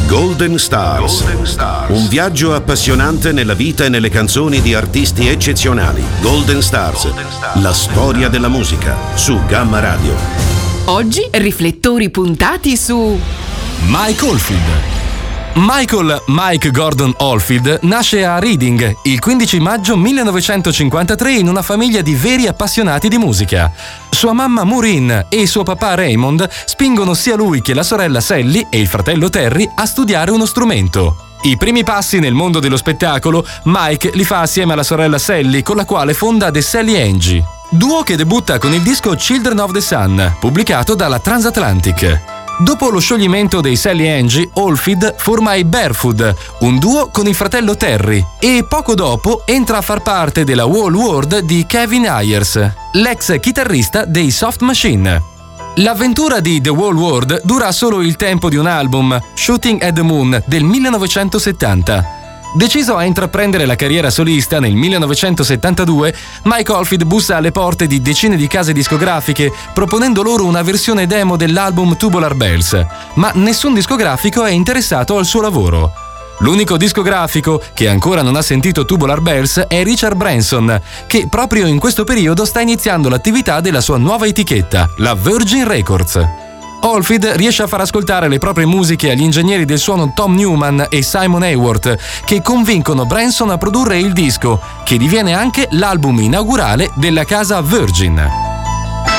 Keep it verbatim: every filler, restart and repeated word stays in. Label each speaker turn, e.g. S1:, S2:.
S1: Golden Stars. Golden Stars. Un viaggio appassionante nella vita e nelle canzoni di artisti eccezionali. Golden Stars. Golden Stars. La storia della musica su Gamma Radio.
S2: Oggi riflettori puntati su
S3: Mike Oldfield. Michael Mike Gordon Oldfield nasce a Reading il quindici maggio millenovecentocinquantatré in una famiglia di veri appassionati di musica. Sua mamma Maureen e suo papà Raymond spingono sia lui che la sorella Sally e il fratello Terry a studiare uno strumento. I primi passi nel mondo dello spettacolo Mike li fa assieme alla sorella Sally, con la quale fonda The Sally Angie, duo che debutta con il disco Children of the Sun, pubblicato dalla Transatlantic. Dopo lo scioglimento dei Sally Angie, Oldfield forma i Barefoot, un duo con il fratello Terry, e poco dopo entra a far parte della Whole World di Kevin Ayers, l'ex chitarrista dei Soft Machine. L'avventura di The Whole World dura solo il tempo di un album, Shooting at the Moon, del millenovecentosettanta. Deciso a intraprendere la carriera solista nel millenovecentosettantadue, Mike Oldfield bussa alle porte di decine di case discografiche, proponendo loro una versione demo dell'album Tubular Bells, ma nessun discografico è interessato al suo lavoro. L'unico discografico che ancora non ha sentito Tubular Bells è Richard Branson, che proprio in questo periodo sta iniziando l'attività della sua nuova etichetta, la Virgin Records. Oldfield riesce a far ascoltare le proprie musiche agli ingegneri del suono Tom Newman e Simon Haworth, che convincono Branson a produrre il disco, che diviene anche l'album inaugurale della casa Virgin.